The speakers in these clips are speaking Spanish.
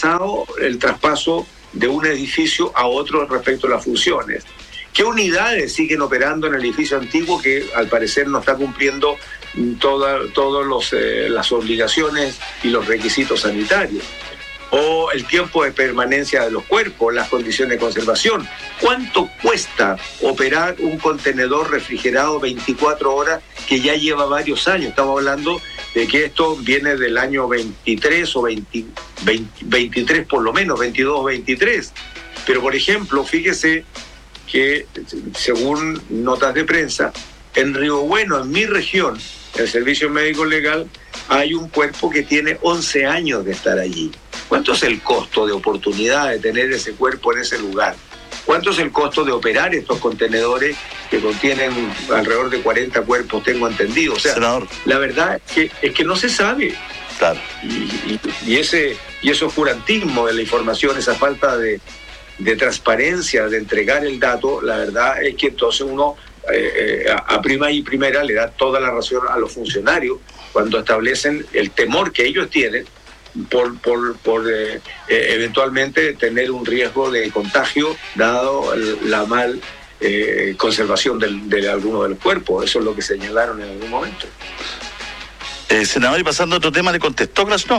avanzado el traspaso de un edificio a otro respecto a las funciones. ¿Qué unidades siguen operando en el edificio antiguo que al parecer no está cumpliendo todas las obligaciones y los requisitos sanitarios? O el tiempo de permanencia de los cuerpos, las condiciones de conservación. ¿Cuánto cuesta operar un contenedor refrigerado 24 horas que ya lleva varios años? Estamos hablando de que esto viene del año 23 o 23 por lo menos, 22 o 23. Pero, por ejemplo, fíjese que, según notas de prensa, en Río Bueno, en mi región, el Servicio Médico Legal, hay un cuerpo que tiene 11 años de estar allí. ¿Cuánto es el costo de oportunidad de tener ese cuerpo en ese lugar? ¿Cuánto es el costo de operar estos contenedores que contienen alrededor de 40 cuerpos, tengo entendido? O sea, senador, la verdad es que no se sabe. Claro. Y ese oscurantismo de la información, esa falta de transparencia, de entregar el dato, la verdad es que entonces uno a prima y primera le da toda la razón a los funcionarios cuando establecen el temor que ellos tienen por eventualmente tener un riesgo de contagio dado la mal conservación de alguno de los cuerpos. Eso es lo que señalaron en algún momento. Senador, y pasando a otro tema, ¿le contestó Krasnov?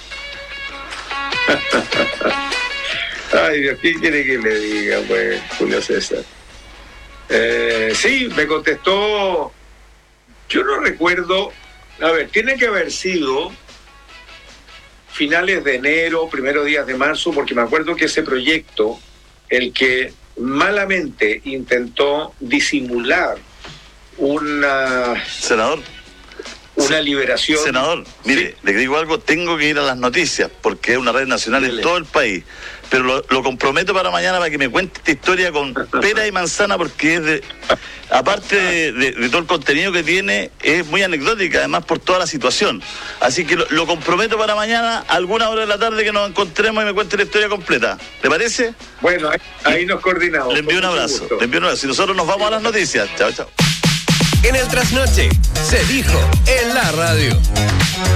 Ay, Dios, ¿qué quiere que le diga, pues, Julio César? Sí, me contestó. Yo no recuerdo. A ver, tiene que haber sido finales de enero, primeros días de marzo, porque me acuerdo que ese proyecto, el que malamente intentó disimular una liberación. Senador, mire, ¿sí? Le digo algo, tengo que ir a las noticias, porque es una red nacional en todo el país, pero lo comprometo para mañana para que me cuente esta historia con pera y manzana, porque es aparte de todo el contenido que tiene, es muy anecdótica, además por toda la situación. Así que lo comprometo para mañana, a alguna hora de la tarde, que nos encontremos y me cuente la historia completa. ¿Le parece? Bueno, ahí nos coordinamos. Le envío un abrazo. Y nosotros nos vamos a las noticias. Chao, chao. En el Trasnoche se dijo en la radio.